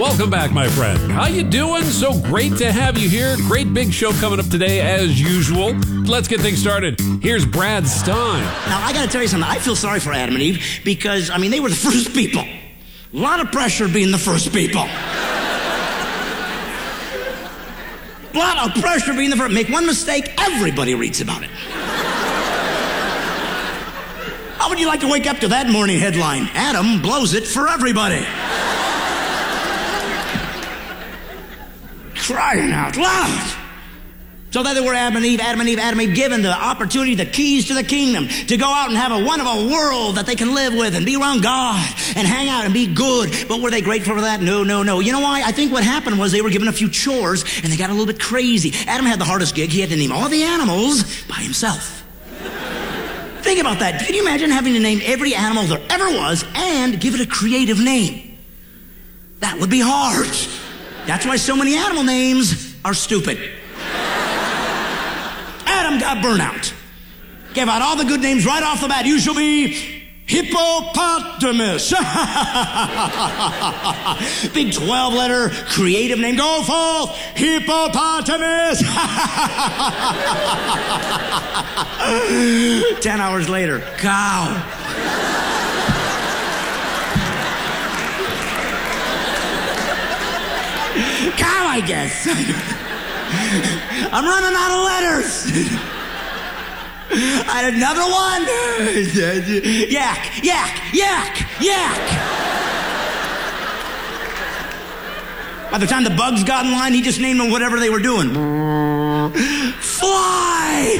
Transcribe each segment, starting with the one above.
Welcome back, my friend. How you doing? So great to have you here. Great big show coming up today, as usual. Let's get things started. Here's Brad Stein. Now, I got to tell you something. I feel sorry for Adam and Eve because, they were the first people. A lot of pressure being the first people. A lot of pressure being the first. Make one mistake, everybody reads about it. How would you like to wake up to that morning headline? Adam blows it for everybody. Crying out loud. So that they were Adam and Eve, given the opportunity, the keys to the kingdom, to go out and have a wonderful world that they can live with and be around God and hang out and be good. But were they grateful for that? No. You know why? I think what happened was they were given a few chores and they got a little bit crazy. Adam had the hardest gig. He had to name all the animals by himself. Think about that. Can you imagine having to name every animal there ever was and give it a creative name? That would be hard. That's why so many animal names are stupid. Adam got burnout. Gave out all the good names right off the bat. You shall be hippopotamus. Big 12-letter creative name. Go forth, hippopotamus. 10 hours later, cow. Cow, I guess. I'm running out of letters. I had another one. Yak. By the time the bugs got in line, he just named them whatever they were doing. Fly.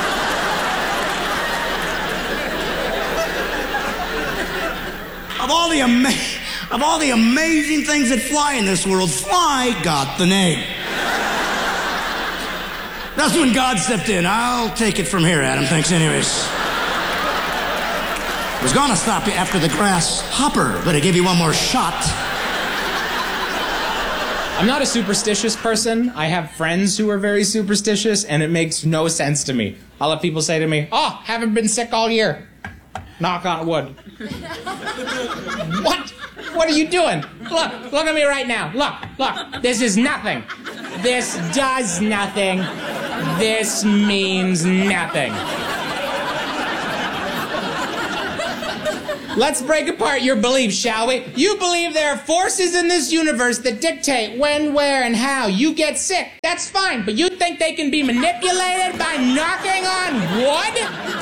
Of all the amazing things that fly in this world, fly got the name. That's when God stepped in. I'll take it from here, Adam. Thanks anyways. I was going to stop you after the grasshopper, but I gave you one more shot. I'm not a superstitious person. I have friends who are very superstitious, and it makes no sense to me. I'll have people say to me, "Oh, haven't been sick all year. Knock on wood." What? What are you doing? Look at me right now. Look. This is nothing. This does nothing. This means nothing. Let's break apart your beliefs, shall we? You believe there are forces in this universe that dictate when, where, and how you get sick. That's fine, but you think they can be manipulated by knocking on wood?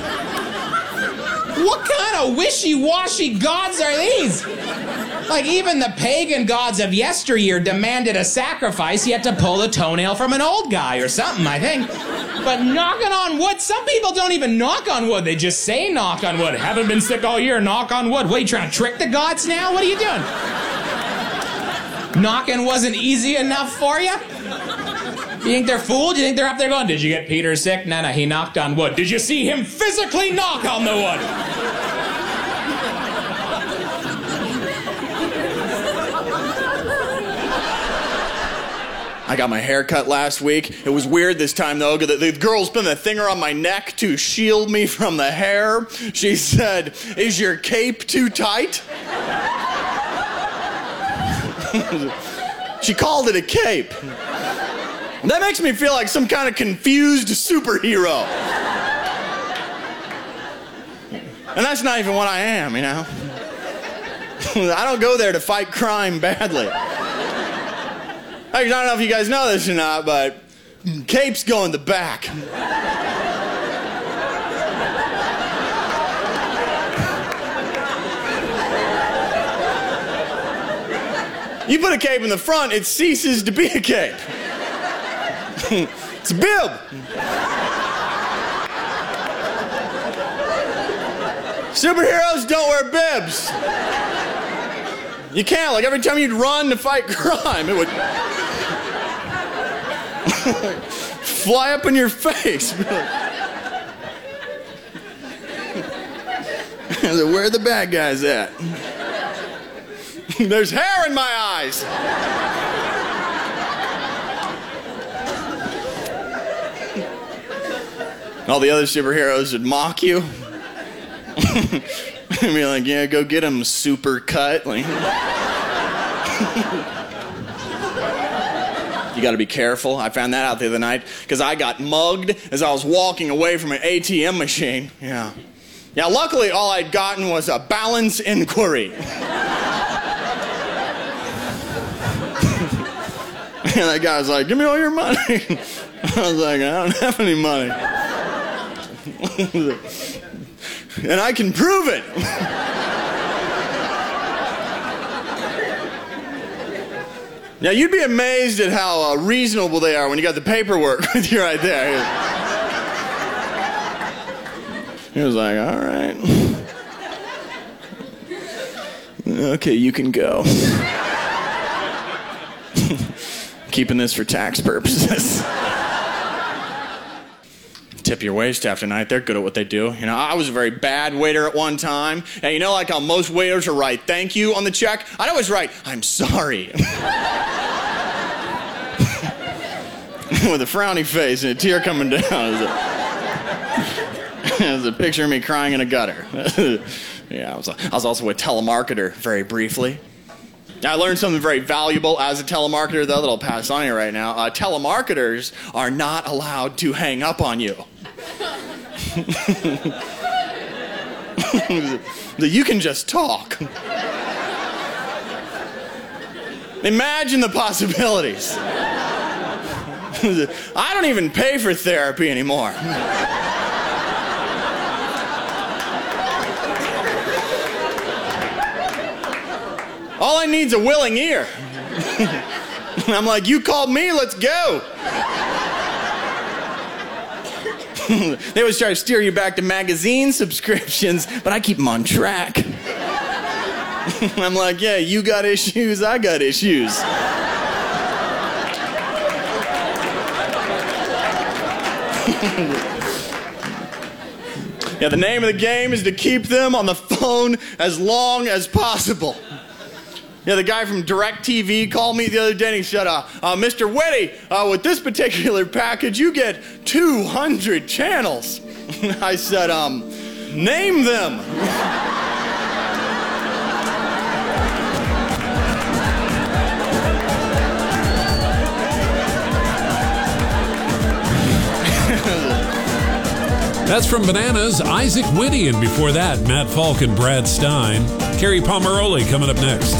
What kind of wishy-washy gods are these? Like, even the pagan gods of yesteryear demanded a sacrifice. You had to pull a toenail from an old guy or something, I think. But knocking on wood, some people don't even knock on wood. They just say knock on wood. Haven't been sick all year, knock on wood. What, are you trying to trick the gods now? What are you doing? Knocking wasn't easy enough for you? You think they're fooled? You think they're up there going, "Did you get Peter sick?" No, he knocked on wood. Did you see him physically knock on the wood? I got my hair cut last week. It was weird this time, though. The girl's put a finger on my neck to shield me from the hair. She said, "Is your cape too tight?" She called it a cape. That makes me feel like some kind of confused superhero. And that's not even what I am, you know? I don't go there to fight crime badly. I don't know if you guys know this or not, but capes go in the back. You put a cape in the front, it ceases to be a cape. It's a bib. Superheroes don't wear bibs. You can't. Like, every time you'd run to fight crime, it would fly up in your face. Where are the bad guys at? There's hair in my eyes. All the other superheroes would mock you. And be like, "Yeah, go get him, super cut." Like, You got to be careful. I found that out the other night because I got mugged as I was walking away from an ATM machine. Yeah, luckily all I'd gotten was a balance inquiry. And that guy was like, give me all your money. I was like, I don't have any money. And I can prove it. Now, you'd be amazed at how reasonable they are when you got the paperwork with you right there. He was like, all right. Okay, you can go. Keeping this for tax purposes. Tip your waitstaff tonight. They're good at what they do. You know, I was a very bad waiter at one time. And you know, like how most waiters will write thank you on the check? I'd always write, I'm sorry. With a frowny face and a tear coming down. There's a picture of me crying in a gutter. Yeah, I was also a telemarketer very briefly. I learned something very valuable as a telemarketer, though, that I'll pass on here right now. Telemarketers are not allowed to hang up on you. You can just talk. Imagine the possibilities. I don't even pay for therapy anymore. All I need's a willing ear. I'm like, you called me, let's go. They always try to steer you back to magazine subscriptions, but I keep them on track. I'm like, yeah, you got issues, I got issues. Yeah, the name of the game is to keep them on the phone as long as possible. Yeah, the guy from DirecTV called me the other day and he said, Mr. Whitty, with this particular package, you get 200 channels. I said, name them. That's from Bananas, Isaac Whitty, and before that, Matt Falk and Brad Stein. Carrie Pomeroli coming up next.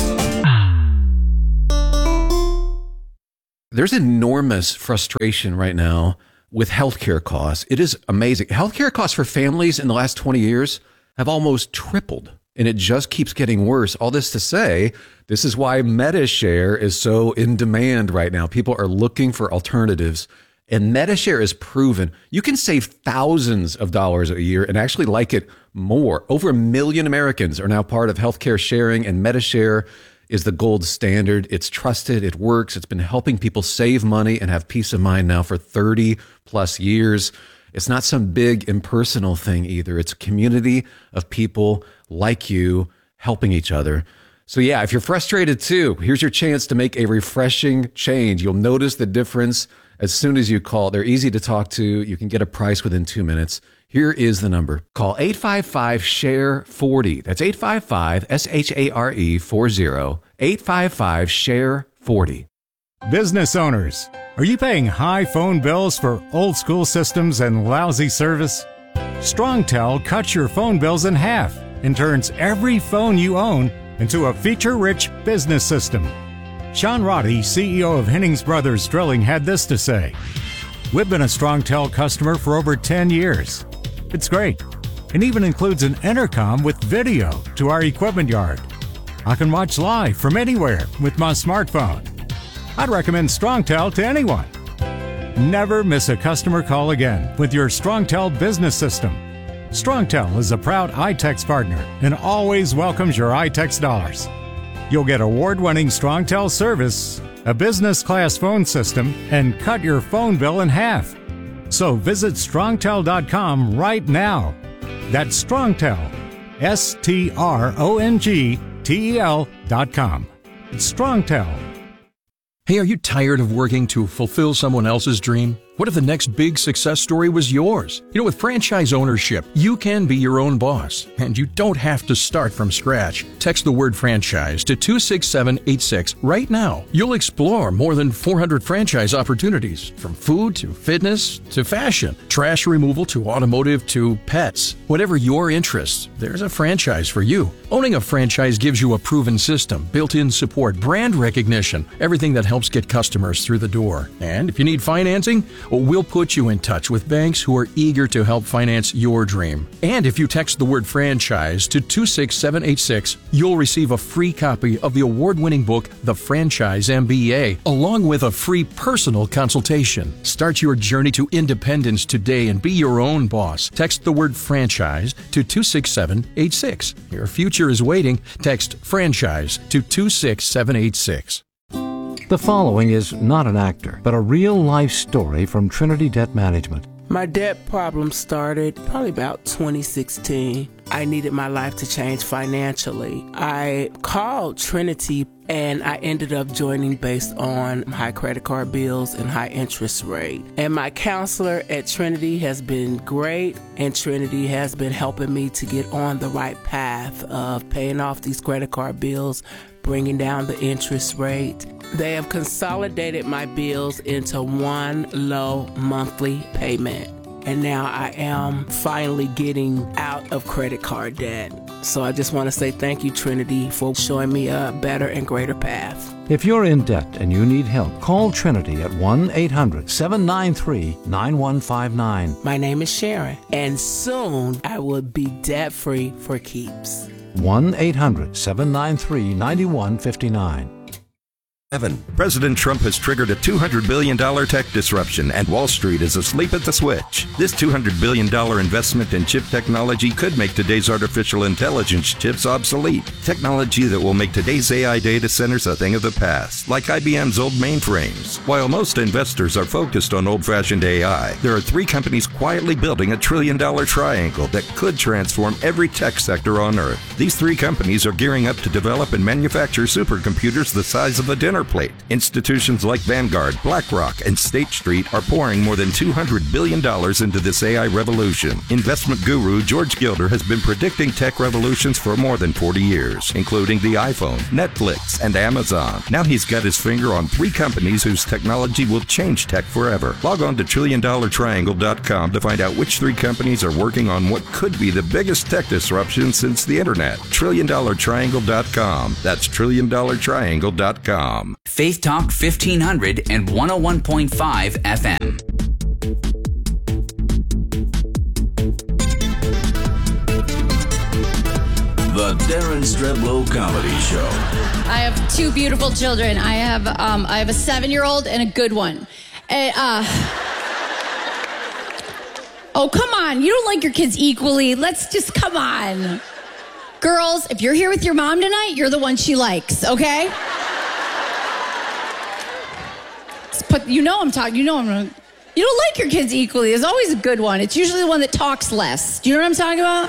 There's enormous frustration right now with healthcare costs. It is amazing. Healthcare costs for families in the last 20 years have almost tripled, and it just keeps getting worse. All this to say, this is why Medi-Share is so in demand right now. People are looking for alternatives, and Medi-Share is proven. You can save thousands of dollars a year and actually like it more. Over 1 million Americans are now part of healthcare sharing, and Medi-Share is the gold standard. It's trusted. It works. It's been helping people save money and have peace of mind now for 30 plus years. It's not some big impersonal thing either. It's a community of people like you helping each other. So yeah, if you're frustrated too, here's your chance to make a refreshing change. You'll notice the difference as soon as you call. They're easy to talk to. You can get a price within 2 minutes. Here is the number. Call 855-SHARE-40. That's 855-SHARE-40. 855-SHARE-40. Business owners, are you paying high phone bills for old school systems and lousy service? StrongTel cuts your phone bills in half and turns every phone you own into a feature-rich business system. Sean Roddy, CEO of Hennings Brothers Drilling, had this to say: "We've been a StrongTel customer for over 10 years. It's great, and even includes an intercom with video to our equipment yard. I can watch live from anywhere with my smartphone. I'd recommend StrongTel to anyone. Never miss a customer call again with your StrongTel business system. StrongTel is a proud iTex partner and always welcomes your iTex dollars. You'll get award-winning StrongTel service, a business-class phone system, and cut your phone bill in half. So visit StrongTel.com right now. That's StrongTel, StrongTel.com. It's StrongTel. Hey, are you tired of working to fulfill someone else's dream? What if the next big success story was yours? You know, with franchise ownership, you can be your own boss, and you don't have to start from scratch. Text the word franchise to 26786 right now. You'll explore more than 400 franchise opportunities, from food to fitness to fashion, trash removal to automotive to pets. Whatever your interests, there's a franchise for you. Owning a franchise gives you a proven system, built-in support, brand recognition, everything that helps get customers through the door. And if you need financing, well, we'll put you in touch with banks who are eager to help finance your dream. And if you text the word franchise to 26786, you'll receive a free copy of the award-winning book, The Franchise MBA, along with a free personal consultation. Start your journey to independence today and be your own boss. Text the word franchise to 26786. Your future is waiting. Text franchise to 26786. The following is not an actor, but a real-life story from Trinity Debt Management. My debt problem started probably about 2016. I needed my life to change financially. I called Trinity and I ended up joining based on high credit card bills and high interest rate. And my counselor at Trinity has been great, and Trinity has been helping me to get on the right path of paying off these credit card bills, bringing down the interest rate. They have consolidated my bills into one low monthly payment. And now I am finally getting out of credit card debt. So I just want to say thank you, Trinity, for showing me a better and greater path. If you're in debt and you need help, call Trinity at 1-800-793-9159. My name is Sharon, and soon I will be debt-free for keeps. 1-800-793-9159. President Trump has triggered a $200 billion tech disruption, and Wall Street is asleep at the switch. This $200 billion investment in chip technology could make today's artificial intelligence chips obsolete. Technology that will make today's AI data centers a thing of the past, like IBM's old mainframes. While most investors are focused on old-fashioned AI, there are three companies quietly building a $1 trillion triangle that could transform every tech sector on Earth. These three companies are gearing up to develop and manufacture supercomputers the size of a dinner plate. Institutions like Vanguard, BlackRock, and State Street are pouring more than $200 billion into this AI revolution. Investment guru George Gilder has been predicting tech revolutions for more than 40 years, including the iPhone, Netflix, and Amazon. Now he's got his finger on three companies whose technology will change tech forever. Log on to TrillionDollarTriangle.com to find out which three companies are working on what could be the biggest tech disruption since the internet. TrillionDollarTriangle.com. That's TrillionDollarTriangle.com. Faith Talk 1500 and 101.5 FM. The Darren Streblow Comedy Show. I have two beautiful children. I have a 7-year-old and a good one. And, oh, come on. You don't like your kids equally. Let's just, come on. Girls, if you're here with your mom tonight, you're the one she likes, okay? But you know I'm talking, you don't like your kids equally. There's always a good one. It's usually the one that talks less. Do you know what I'm talking about?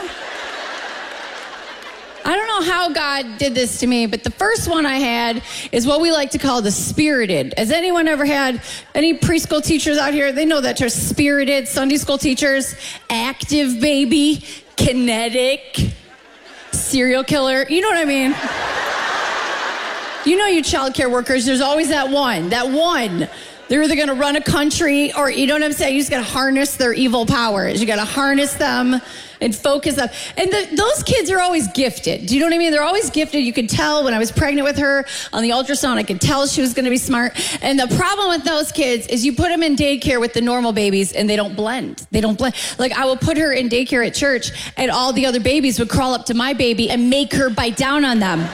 I don't know how God did this to me, but the first one I had is what we like to call the spirited. Has anyone ever had any preschool teachers out here? They know that term, spirited. Sunday school teachers, active baby, kinetic, serial killer. You know what I mean? You know, you child care workers, there's always that one. They're either going to run a country or, you know what I'm saying? You just got to harness their evil powers. You got to harness them and focus them. And those kids are always gifted. Do you know what I mean? They're always gifted. You could tell when I was pregnant with her on the ultrasound, I could tell she was going to be smart. And the problem with those kids is you put them in daycare with the normal babies and they don't blend. Like I will put her in daycare at church and all the other babies would crawl up to my baby and make her bite down on them.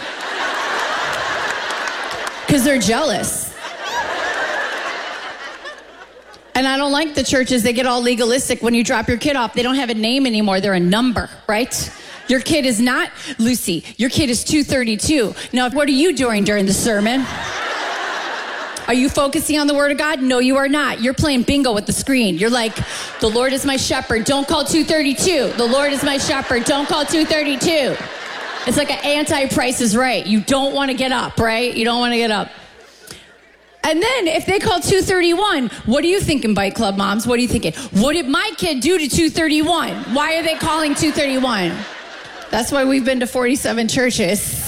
Because they're jealous. And I don't like the churches. They get all legalistic. When you drop your kid off, they don't have a name anymore. They're a number, right? Your kid is not Lucy. Your kid is 232. Now, what are you doing during the sermon? Are you focusing on the word of God? No, you are not. You're playing bingo with the screen. You're like, the Lord is my shepherd. Don't call 232. The Lord is my shepherd. Don't call 232. It's like an anti-Price is Right. You don't want to get up, right? You don't want to get up. And then if they call 231, what are you thinking, Bike Club moms? What are you thinking? What did my kid do to 231? Why are they calling 231? That's why we've been to 47 churches.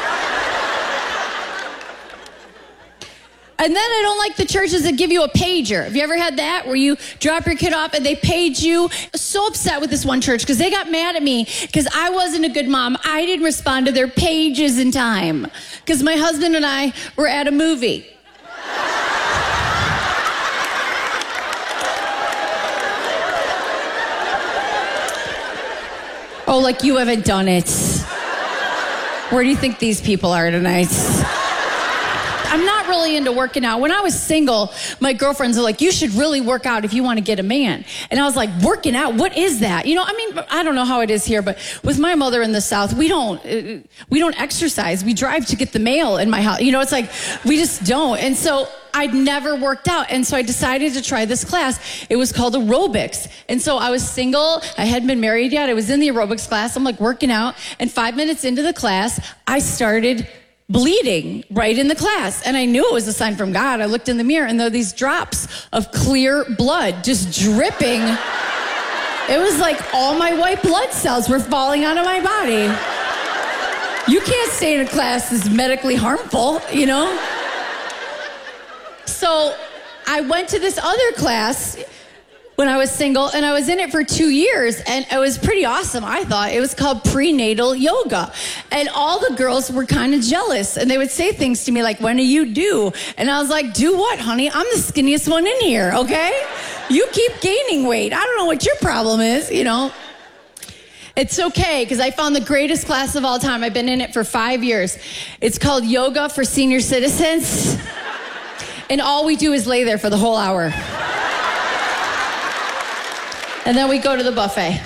And then I don't like the churches that give you a pager. Have you ever had that where you drop your kid off and they page you? So upset with this one church because they got mad at me because I wasn't a good mom. I didn't respond to their pages in time because my husband and I were at a movie. Oh, like you haven't done it. Where do you think these people are tonight? I'm not really into working out. When I was single, my girlfriends are like, you should really work out if you want to get a man. And I was like, working out? What is that? You know, I mean, I don't know how it is here, but with my mother in the South, we don't exercise. We drive to get the mail in my house. You know, it's like, we just don't. And so I'd never worked out. And so I decided to try this class. It was called aerobics. And so I was single. I hadn't been married yet. I was in the aerobics class. I'm like working out. And 5 minutes into the class, I started bleeding right in the class. And I knew it was a sign from God. I looked in the mirror and there were these drops of clear blood just dripping. It was like all my white blood cells were falling out of my body. You can't stay in a class that's medically harmful, you know? So I went to this other class when I was single, and I was in it for 2 years, and it was pretty awesome, I thought. It was called prenatal yoga, and all the girls were kind of jealous, and they would say things to me like, when are you due? And I was like, do what, honey? I'm the skinniest one in here, okay? You keep gaining weight. I don't know what your problem is, you know? It's okay, because I found the greatest class of all time. I've been in it for 5 years. It's called Yoga for Senior Citizens, and all we do is lay there for the whole hour. And then we go to the buffet.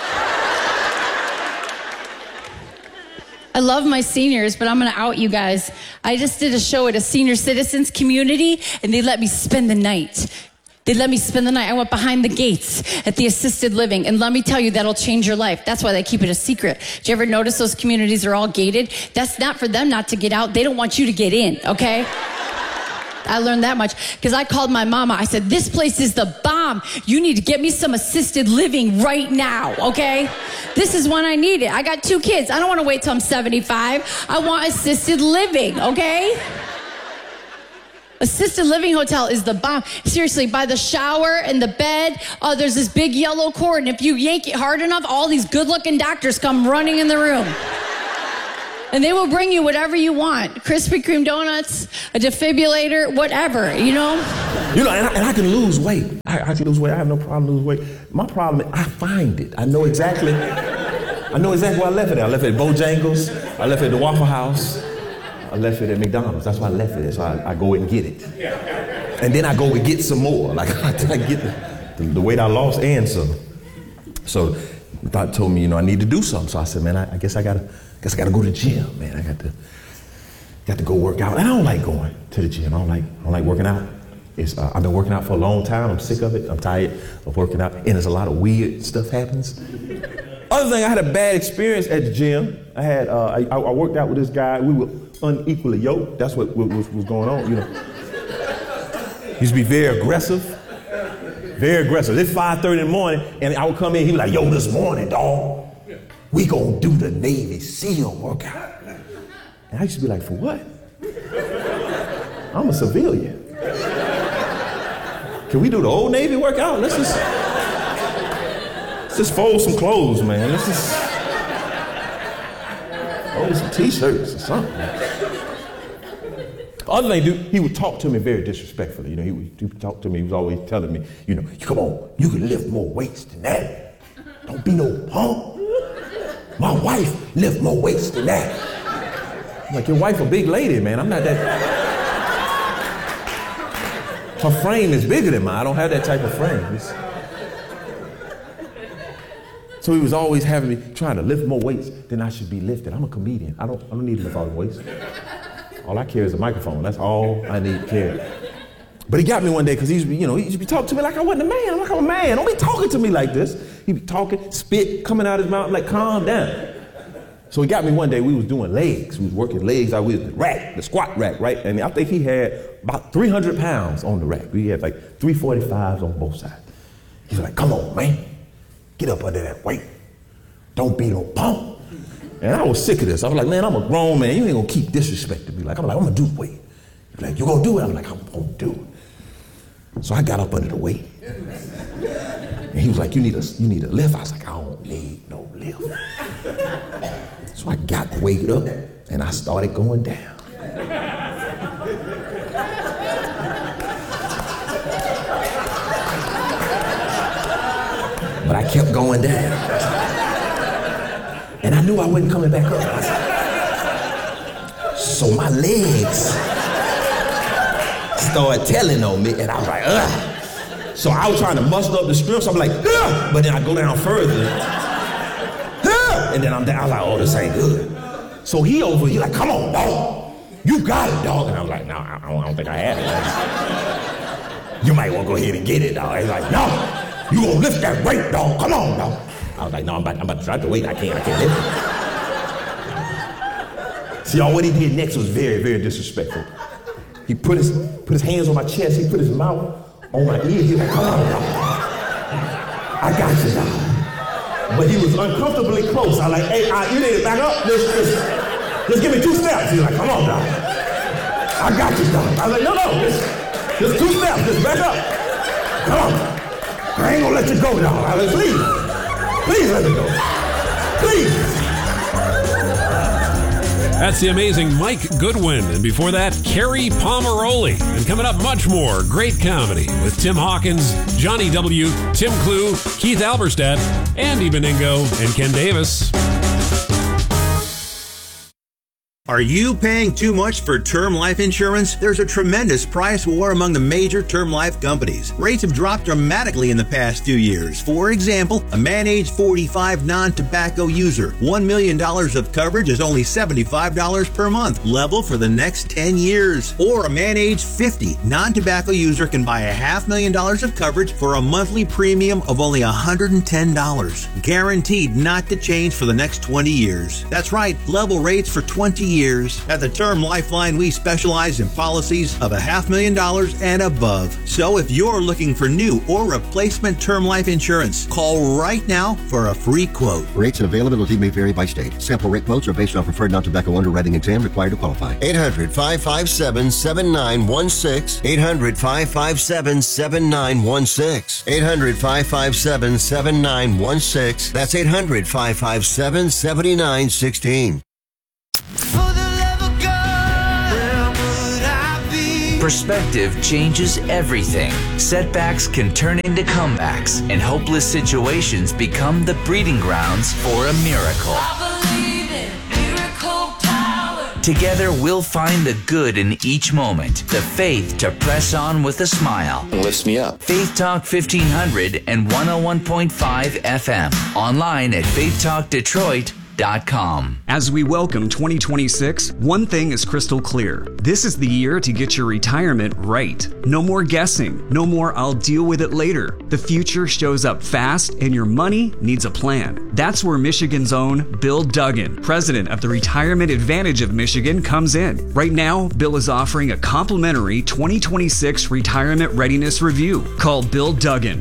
I love my seniors, but I'm going to out you guys. I just did a show at a senior citizens community, and they let me spend the night. I went behind the gates at the assisted living, and let me tell you, that'll change your life. That's why they keep it a secret. Did you ever notice those communities are all gated? That's not for them not to get out. They don't want you to get in, okay? I learned that much because I called my mama. I said, this place is the bomb. You need to get me some assisted living right now, okay? This is when I need it. I got 2 kids. I don't want to wait till I'm 75. I want assisted living, okay? Assisted living hotel is the bomb. Seriously, by the shower and the bed, there's this big yellow cord, and if you yank it hard enough, all these good-looking doctors come running in the room. And they will bring you whatever you want. Krispy Kreme donuts, a defibrillator, whatever, you know? You know, and I can lose weight. I can lose weight. I have no problem losing weight. My problem is I find it. I know exactly where I left it at. I left it at Bojangles. I left it at the Waffle House. I left it at McDonald's. That's why I left it there. So I go and get it. And then I go and get some more. Like I get the weight I lost and some. So the doctor told me, you know, I need to do something. So I said, man, I guess I gotta go to the gym, man. I got to go work out. And I don't like going to the gym. I don't like working out. I've been working out for a long time. I'm sick of it. I'm tired of working out. And there's a lot of weird stuff happens. Other thing, I had a bad experience at the gym. I worked out with this guy. We were unequally yoked. That's what was going on, you know. He used to be very aggressive. Very aggressive. It's 5:30 in the morning, and I would come in, he'd be like, yo, this morning, dog, we gonna do the Navy SEAL workout. And I used to be like, for what? I'm a civilian. Can we do the Old Navy workout? Let's just fold some clothes, man. Let's just fold some t-shirts or something. The other thing, dude, he would talk to me very disrespectfully. You know, he would talk to me, he was always telling me, you know, come on, you can lift more weights than that. Don't be no punk. My wife lift more weights than that. I'm like, your wife a big lady, man. I'm not that. Her frame is bigger than mine. I don't have that type of frame. So he was always having me trying to lift more weights than I should be lifting. I'm a comedian. I don't need to lift all the weights. All I carry is a microphone. That's all I need to carry. But he got me one day because he used to be talking to me like I wasn't a man. I'm like, I'm a man. Don't be talking to me like this. He'd be talking, spit coming out his mouth. I'm like, calm down. So he got me one day, we was doing legs. We was working legs. We was the squat rack, right? And I think he had about 300 pounds on the rack. We had like 345s on both sides. He was like, come on, man. Get up under that weight. Don't be no punk. And I was sick of this. I was like, man, I'm a grown man. You ain't gonna keep disrespecting me. I'm gonna do the weight. He's like, you gonna do it? I'm like, I'm gonna do it. So I got up under the weight. And he was like, you need a lift? I was like, I don't need no lift. So I got the weight up and I started going down. But I kept going down. And I knew I wasn't coming back up. So my legs started telling on me, and I was like, ugh. So I was trying to muster up the strength, so I'm like, ugh. But then I go down further. Ugh. And then I'm down, I was like, oh, this ain't good. So he like, come on, dog. You got it, dog. And I was like, no, I don't think I have it. You might want to go ahead and get it, dog. He's like, no, you gonna lift that weight, dog. Come on, dog. I was like, no, I'm about to try the weight. I can't lift it. See, what he did next was very, very disrespectful. He put his hands on my chest. He put his mouth on my ear. He was like, come on, dog. I got you, dog. But he was uncomfortably close. I was like, hey, you need to back up. Just give me 2 steps. He was like, come on, dog. I got you, dog. I was like, no, just 2 steps. Just back up. Come on. I ain't gonna let you go, dog. I was like, please let me go. Please. That's the amazing Mike Goodwin. And before that, Carrie Pomeroli. And coming up, much more great comedy with Tim Hawkins, Johnny W., Tim Clue, Keith Alberstadt, Andy Beningo, and Ken Davis. Are you paying too much for term life insurance? There's a tremendous price war among the major term life companies. Rates have dropped dramatically in the past few years. For example, a man age 45 non-tobacco user, $1 million of coverage is only $75 per month, level for the next 10 years. Or a man age 50 non-tobacco user can buy $500,000 of coverage for a monthly premium of only $110, guaranteed not to change for the next 20 years. That's right, level rates for 20 years. At the Term Lifeline, we specialize in policies of $500,000 and above. So if you're looking for new or replacement term life insurance, call right now for a free quote. Rates and availability may vary by state. Sample rate quotes are based on preferred non-tobacco underwriting exam required to qualify. 800-557-7916. 800-557-7916. 800-557-7916. That's 800-557-7916. Perspective changes everything. Setbacks can turn into comebacks, and hopeless situations become the breeding grounds for a miracle. I believe in miracle power. Together, we'll find the good in each moment, the faith to press on with a smile. It lifts me up. Faith Talk 1500 and 101.5 FM. Online at faithtalkdetroit.com. As we welcome 2026, one thing is crystal clear. This is the year to get your retirement right. No more guessing. No more I'll deal with it later. The future shows up fast and your money needs a plan. That's where Michigan's own Bill Duggan, president of the Retirement Advantage of Michigan, comes in. Right now, Bill is offering a complimentary 2026 retirement readiness review. Call Bill Duggan,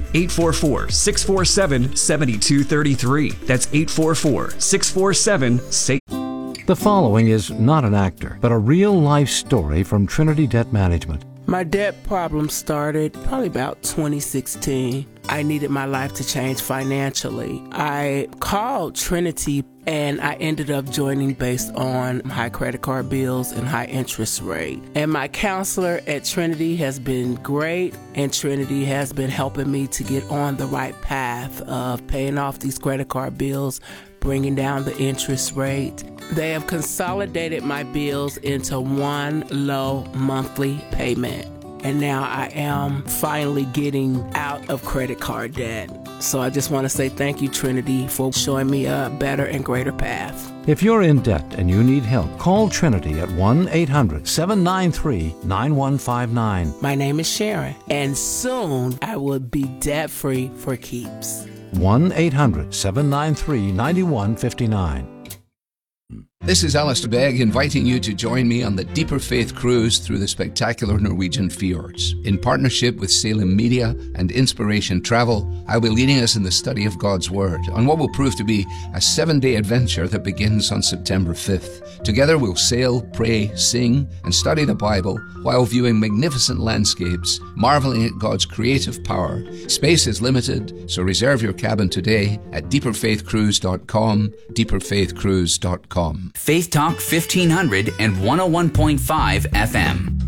844-647-7233. That's 844-647-7233. The following is not an actor, but a real-life story from Trinity Debt Management. My debt problem started probably about 2016. I needed my life to change financially. I called Trinity and I ended up joining based on high credit card bills and high interest rate. And my counselor at Trinity has been great, and Trinity has been helping me to get on the right path of paying off these credit card bills, bringing down the interest rate. They have consolidated my bills into one low monthly payment. And now I am finally getting out of credit card debt. So I just want to say thank you, Trinity, for showing me a better and greater path. If you're in debt and you need help, call Trinity at 1-800-793-9159. My name is Sharon, and soon I will be debt-free for keeps. 1-800-793-9159. This is Alistair Begg inviting you to join me on the Deeper Faith Cruise through the spectacular Norwegian fjords. In partnership with Salem Media and Inspiration Travel, I'll be leading us in the study of God's Word on what will prove to be a 7-day adventure that begins on September 5th. Together we'll sail, pray, sing, and study the Bible while viewing magnificent landscapes, marveling at God's creative power. Space is limited, so reserve your cabin today at deeperfaithcruise.com, deeperfaithcruise.com. Faith Talk 1500 and 101.5 FM.